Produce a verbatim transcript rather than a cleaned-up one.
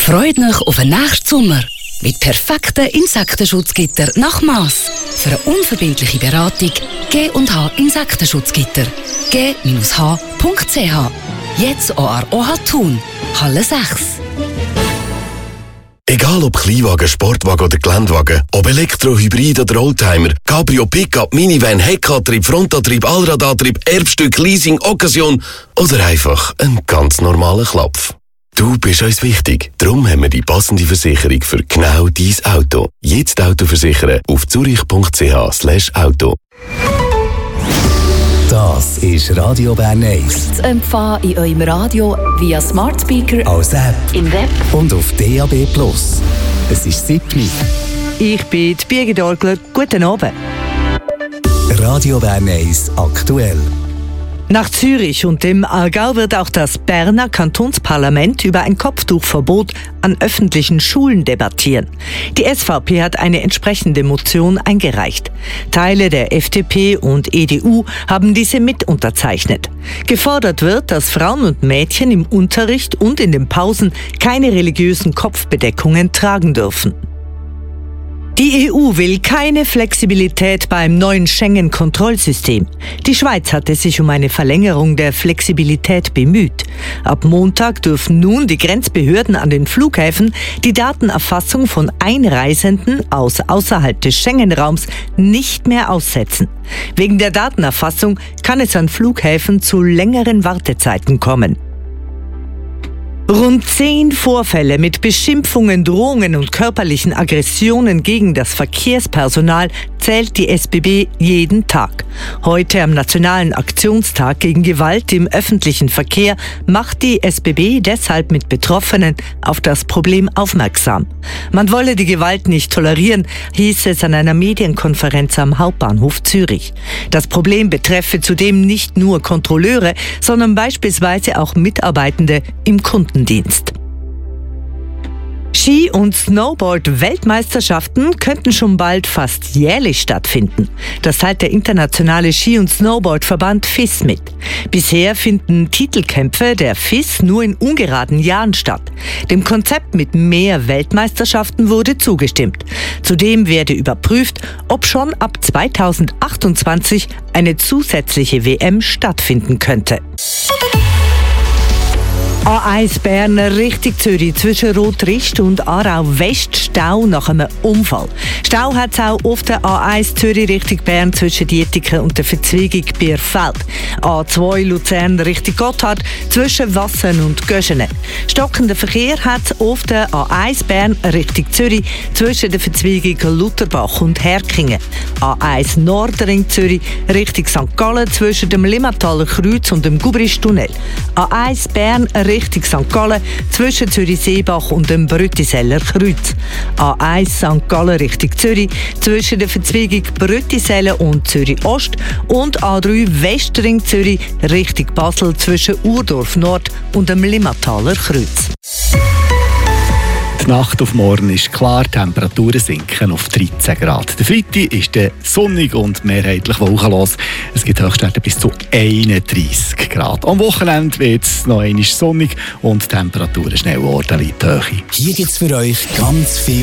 Freut euch auf den nächsten Sommer mit perfekten Insektenschutzgitter nach Mass. Für eine unverbindliche Beratung G und H Insektenschutzgitter. G H Punkt C H. Jetzt auch an O H Thun, Halle sechs. Egal ob Kleinwagen, Sportwagen oder Geländewagen, ob Elektro, Hybrid oder Oldtimer, Cabrio, Pickup, Minivan, Heckantrieb, Frontantrieb, Allradantrieb, Erbstück, Leasing, Occasion oder einfach ein ganz normaler Klapf. Du bist uns wichtig, darum haben wir die passende Versicherung für genau dein Auto. Jetzt Auto versichern auf zurich Punkt c h slash auto. Das ist Radio Bern eins. Zu empfangen in eurem Radio via Smart Speaker, als App im Web und auf D A B plus. Es ist siebni. Ich bin die Birgit Orgler. Guten Abend. Radio Bern eins aktuell. Nach Zürich und dem Aargau wird auch das Berner Kantonsparlament über ein Kopftuchverbot an öffentlichen Schulen debattieren. Die S V P hat eine entsprechende Motion eingereicht. Teile der F D P und E D U haben diese mit unterzeichnet. Gefordert wird, dass Frauen und Mädchen im Unterricht und in den Pausen keine religiösen Kopfbedeckungen tragen dürfen. Die E U will keine Flexibilität beim neuen Schengen-Kontrollsystem. Die Schweiz hatte sich um eine Verlängerung der Flexibilität bemüht. Ab Montag dürfen nun die Grenzbehörden an den Flughäfen die Datenerfassung von Einreisenden aus außerhalb des Schengen-Raums nicht mehr aussetzen. Wegen der Datenerfassung kann es an Flughäfen zu längeren Wartezeiten kommen. Rund zehn Vorfälle mit Beschimpfungen, Drohungen und körperlichen Aggressionen gegen das Verkehrspersonal zählt die S B B jeden Tag. Heute am Nationalen Aktionstag gegen Gewalt im öffentlichen Verkehr macht die S B B deshalb mit Betroffenen auf das Problem aufmerksam. Man wolle die Gewalt nicht tolerieren, hieß es an einer Medienkonferenz am Hauptbahnhof Zürich. Das Problem betreffe zudem nicht nur Kontrolleure, sondern beispielsweise auch Mitarbeitende im Kundendienst. Ski- und Snowboard-Weltmeisterschaften könnten schon bald fast jährlich stattfinden. Das teilt der internationale Ski- und Snowboard-Verband F I S mit. Bisher finden Titelkämpfe der F I S nur in ungeraden Jahren statt. Dem Konzept mit mehr Weltmeisterschaften wurde zugestimmt. Zudem werde überprüft, ob schon ab zweitausendachtundzwanzig eine zusätzliche W M stattfinden könnte. A eins Bern Richtung Zürich zwischen Rotrist und Aarau West Stau nach einem Unfall. Stau hat es auch auf der A eins Zürich Richtung Bern zwischen Dietiken und der Verzweigung Bierfeld. A zwei Luzern Richtung Gotthard zwischen Wassen und Göschenen. Stockender Verkehr hat es auf der A eins Bern Richtung Zürich zwischen der Verzweigung Lutherbach und Herkingen. A eins Nordring Zürich Richtung Sankt Gallen zwischen dem Limmataler Kreuz und dem Gubristunnel. A eins Bern Richtung Sankt Gallen zwischen Zürich-Seebach und dem Brüttiseller Kreuz. A eins Sankt Gallen Richtung Zürich zwischen der Verzweigung Brüttiselle und Zürich-Ost und A drei Westring Zürich Richtung Basel zwischen Urdorf Nord und dem Limmataler Kreuz. Die Nacht auf morgen ist klar, die Temperaturen sinken auf dreizehn Grad. Der Freitag ist dann sonnig und mehrheitlich wolkenlos. Es gibt Höchstwerte bis zu einunddreissig Grad. Am Wochenende wird es noch einmal sonnig und die Temperaturen schnell ordentlich in die Höhe. Hier gibt es für euch ganz viel